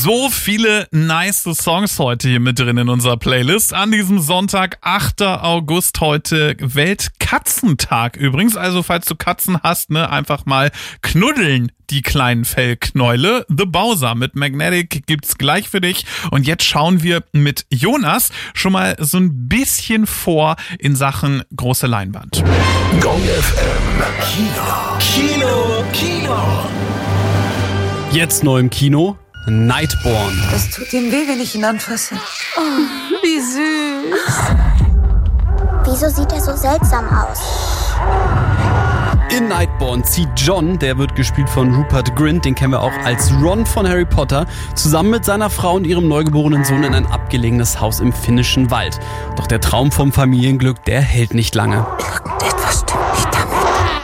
So viele nice Songs heute hier mit drin in unserer Playlist. An diesem Sonntag, 8. August, heute Weltkatzentag übrigens. Also falls du Katzen hast, einfach mal knuddeln, die kleinen Fellknäule. The Bowser mit Magnetic gibt's gleich für dich. Und jetzt schauen wir mit Jonas schon mal so ein bisschen vor in Sachen große Leinwand. Gong FM Kino. Jetzt neu im Kino, Nightborn. Es tut ihm weh, wenn ich ihn anfasse. Oh, wie süß. Wieso sieht er so seltsam aus? In Nightborn zieht John, der wird gespielt von Rupert Grint, den kennen wir auch als Ron von Harry Potter, zusammen mit seiner Frau und ihrem neugeborenen Sohn in ein abgelegenes Haus im finnischen Wald. Doch der Traum vom Familienglück, der hält nicht lange. Irgendetwas stimmt nicht damit.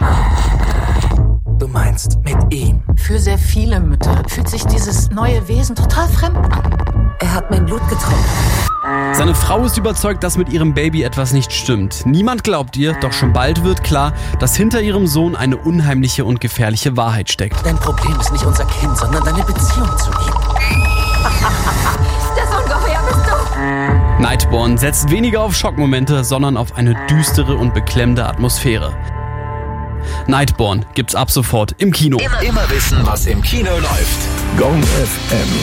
Du meinst mit ihm? Für sehr viele Mütter fühlt sich dieses neue Wesen total fremd an. Er hat mein Blut getrunken. Seine Frau ist überzeugt, dass mit ihrem Baby etwas nicht stimmt. Niemand glaubt ihr, doch schon bald wird klar, dass hinter ihrem Sohn eine unheimliche und gefährliche Wahrheit steckt. Dein Problem ist nicht unser Kind, sondern deine Beziehung zu ihm. Das ungeheuer bist du! Nightborn setzt weniger auf Schockmomente, sondern auf eine düstere und beklemmende Atmosphäre. Nightborn gibt's ab sofort im Kino. Immer wissen, was im Kino läuft. Gong FM.